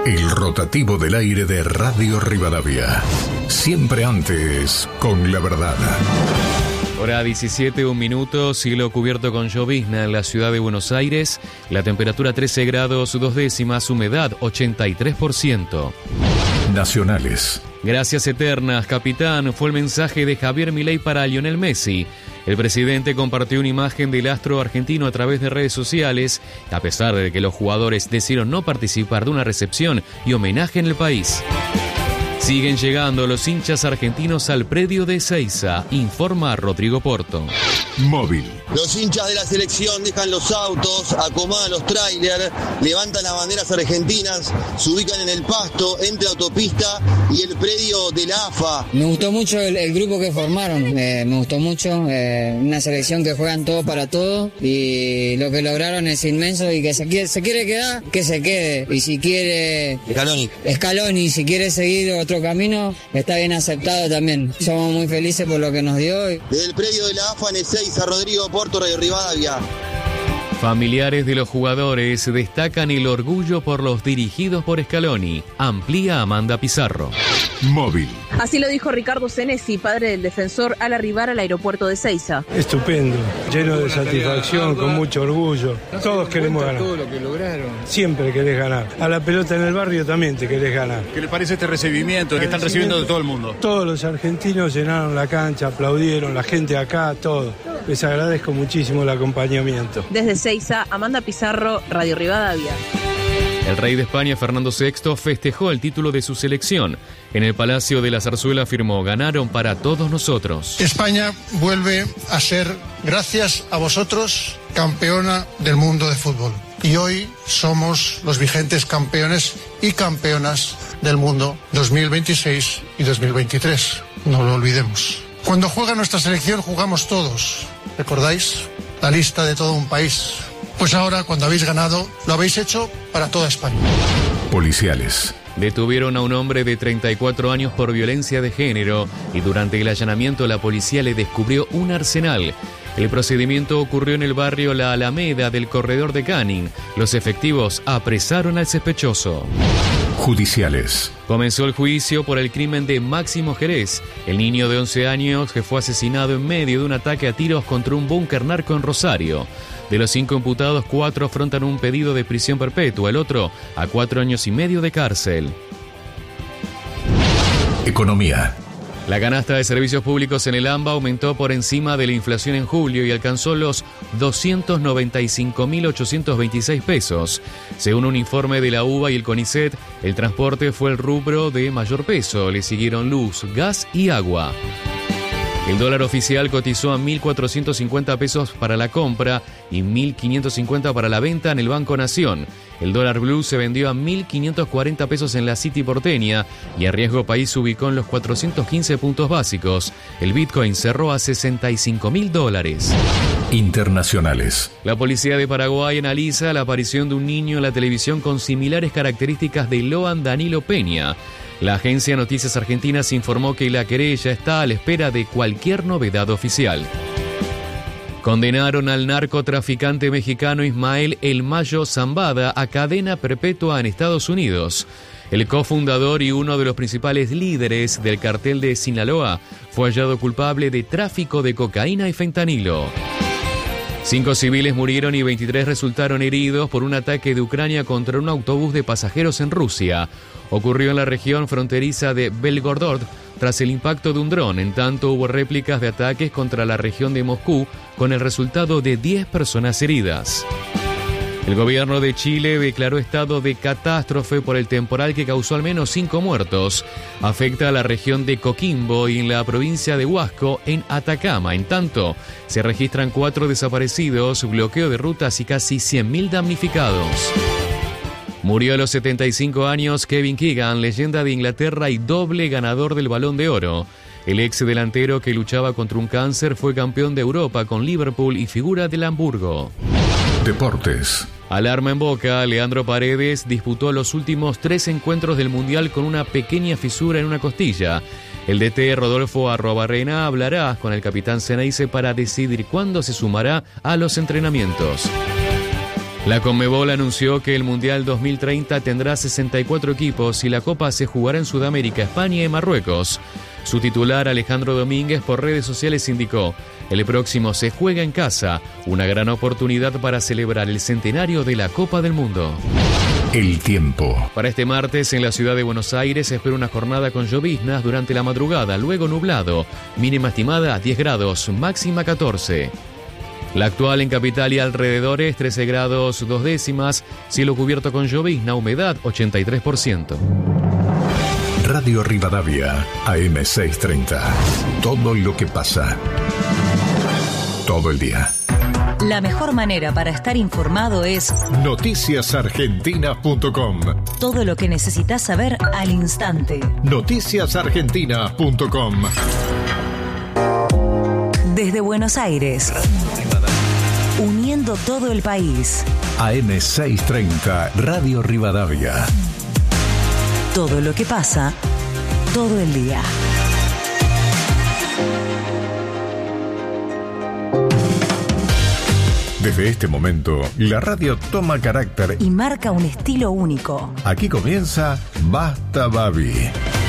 El rotativo del aire de Radio Rivadavia. Siempre antes, con la verdad. Hora 17, 1 minuto, cielo cubierto con llovizna en la ciudad de Buenos Aires. La temperatura 13 grados 2 décimas, humedad 83%. Nacionales. Gracias eternas, capitán, fue el mensaje de Javier Milei para Lionel Messi. El presidente compartió una imagen del astro argentino a través de redes sociales, a pesar de que los jugadores decidieron no participar de una recepción y homenaje en el país. Siguen llegando los hinchas argentinos al predio de Ezeiza, informa Rodrigo Porto. Móvil. Los hinchas de la selección dejan los autos, acomodan los trailers, levantan las banderas argentinas, se ubican en el pasto, entre la autopista y el predio de la AFA. Me gustó mucho el grupo que formaron, me gustó mucho, una selección que juegan todo para todo y lo que lograron es inmenso y que se quiere quedar, que se quede. Y si quiere Scaloni, si quiere seguir otro camino, está bien aceptado también. Somos muy felices por lo que nos dio. Desde el predio de la AFA en Ezeiza, Rodrigo Porto, Radio Rivadavia. Familiares de los jugadores destacan el orgullo por los dirigidos por Scaloni. Amplía Amanda Pizarro. Móvil. Así lo dijo Ricardo Senesi, padre del defensor, al arribar al aeropuerto de Ezeiza. Estupendo, lleno de satisfacción, con mucho orgullo. Todos queremos ganar. Todo lo que lograron. Siempre querés ganar. A la pelota en el barrio también te querés ganar. ¿Qué le parece este recibimiento que están recibiendo de todo el mundo? Todos los argentinos llenaron la cancha, aplaudieron, la gente acá, todo. Les agradezco muchísimo el acompañamiento. Desde Ezeiza, Amanda Pizarro, Radio Rivadavia. El rey de España, Fernando VI, festejó el título de su selección. En el Palacio de la Zarzuela afirmó: ganaron para todos nosotros. España vuelve a ser, gracias a vosotros, campeona del mundo de fútbol. Y hoy somos los vigentes campeones y campeonas del mundo 2026 y 2023. No lo olvidemos. Cuando juega nuestra selección jugamos todos. ¿Recordáis? La lista de todo un país. Pues ahora, cuando habéis ganado, lo habéis hecho para toda España. Policiales. Detuvieron a un hombre de 34 años por violencia de género y durante el allanamiento la policía le descubrió un arsenal. El procedimiento ocurrió en el barrio La Alameda del corredor de Canning. Los efectivos apresaron al sospechoso. Judiciales. Comenzó el juicio por el crimen de Máximo Jerez, el niño de 11 años que fue asesinado en medio de un ataque a tiros contra un búnker narco en Rosario. De los 5 imputados, 4 afrontan un pedido de prisión perpetua, el otro a 4 años y medio de cárcel. Economía. La canasta de servicios públicos en el AMBA aumentó por encima de la inflación en julio y alcanzó los 295.826 pesos. Según un informe de la UBA y el CONICET, el transporte fue el rubro de mayor peso. Le siguieron luz, gas y agua. El dólar oficial cotizó a 1.450 pesos para la compra y 1.550 para la venta en el Banco Nación. El dólar blue se vendió a 1.540 pesos en la City porteña y a riesgo país se ubicó en los 415 puntos básicos. El Bitcoin cerró a $65.000. Internacionales. La policía de Paraguay analiza la aparición de un niño en la televisión con similares características de Loan Danilo Peña. La agencia Noticias Argentinas informó que la querella está a la espera de cualquier novedad oficial. Condenaron al narcotraficante mexicano Ismael El Mayo Zambada a cadena perpetua en Estados Unidos. El cofundador y uno de los principales líderes del cartel de Sinaloa fue hallado culpable de tráfico de cocaína y fentanilo. 5 civiles murieron y 23 resultaron heridos por un ataque de Ucrania contra un autobús de pasajeros en Rusia. Ocurrió en la región fronteriza de Belgorod tras el impacto de un dron. En tanto, hubo réplicas de ataques contra la región de Moscú con el resultado de 10 personas heridas. El gobierno de Chile declaró estado de catástrofe por el temporal que causó al menos 5 muertos. Afecta a la región de Coquimbo y en la provincia de Huasco, en Atacama. En tanto, se registran 4 desaparecidos, bloqueo de rutas y casi 100.000 damnificados. Murió a los 75 años Kevin Keegan, leyenda de Inglaterra y doble ganador del Balón de Oro. El ex delantero que luchaba contra un cáncer fue campeón de Europa con Liverpool y figura del Hamburgo. Deportes. Alarma en Boca, Leandro Paredes disputó los últimos 3 encuentros del Mundial con una pequeña fisura en una costilla. El DT Rodolfo Arrobarrena hablará con el capitán Ceneice para decidir cuándo se sumará a los entrenamientos. La Conmebol anunció que el Mundial 2030 tendrá 64 equipos y la Copa se jugará en Sudamérica, España y Marruecos. Su titular, Alejandro Domínguez, por redes sociales indicó: el próximo se juega en casa, una gran oportunidad para celebrar el centenario de la Copa del Mundo. El tiempo. Para este martes en la ciudad de Buenos Aires se espera una jornada con lloviznas durante la madrugada, luego nublado, mínima estimada 10 grados, máxima 14. La actual en capital y alrededores 13 grados 2 décimas, cielo cubierto con llovizna, humedad 83%. Radio Rivadavia, AM630. Todo lo que pasa. Todo el día. La mejor manera para estar informado es noticiasargentina.com. Todo lo que necesitas saber al instante. Noticiasargentina.com. Desde Buenos Aires, uniendo todo el país. AM630, Radio Rivadavia. Todo lo que pasa, todo el día. Desde este momento, la radio toma carácter y marca un estilo único. Aquí comienza Basta Babi.